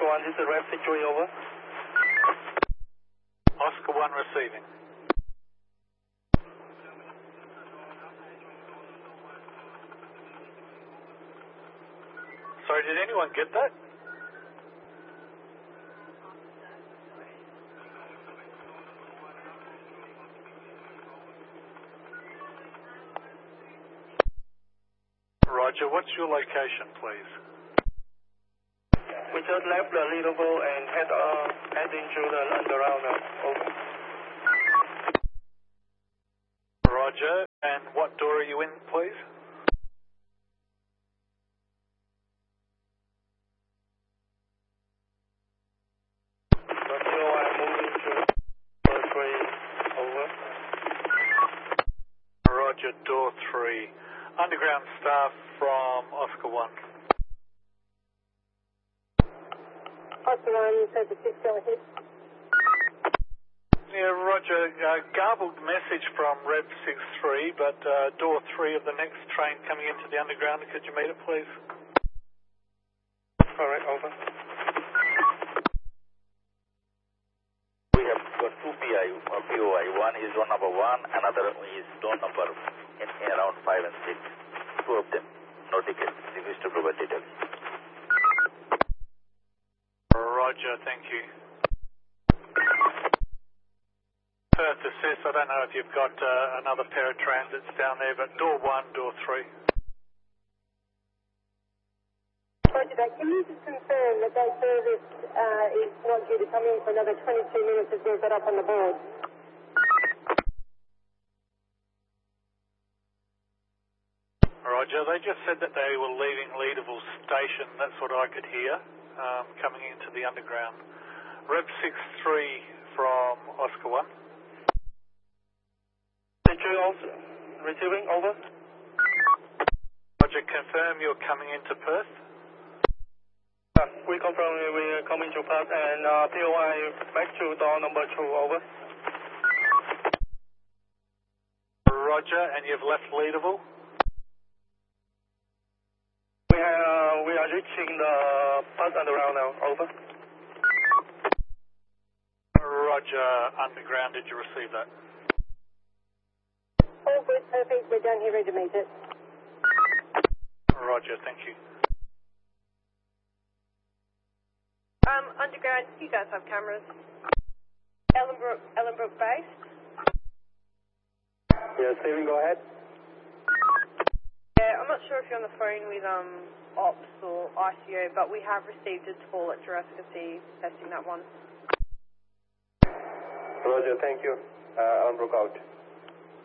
Oscar 1, this is Rev 63, over. Oscar 1 receiving. Sorry, did anyone get that? Roger, what's your location, please? We just left the leadable and heading to the underground, over. Roger, and what door are you in, please? Roger, door 3. Underground staff from Oscar 1. Oscar 1, Service 6, go ahead. Yeah, Roger, garbled message from Rev 63, but door 3 of the next train coming into the underground, could you meet it, please? Alright, over. We have got two POI. One is door number 1, another is door number in around 5 and 6. Two of them, no tickets. They wish to provide details. Roger, thank you. Perth assist, I don't know if you've got another pair of transits down there, but door 1, door 3. Roger that. Can you just confirm that that service is not due to come in for another 22 minutes as we've got up on the board? Roger, they just said that they were leaving Leederville Station. That's what I could hear coming into the underground. Rev 63 from Oscar 1. Receiving, over. Roger, confirm you're coming into Perth. We confirm we're coming to Perth and POI back to door number 2, over. Roger, and you've left Leederville? We are reaching the Perth underground now, over. Roger, underground, did you receive that? All good, perfect. We're down here ready to meet it. Roger, thank you. Underground, you guys have cameras. Ellenbrook base. Yeah, Stephen, go ahead. Yeah, I'm not sure if you're on the phone with Ops or ICO, but we have received a call at Jurassic Sea testing that one. Roger, thank you. Ellenbrook out.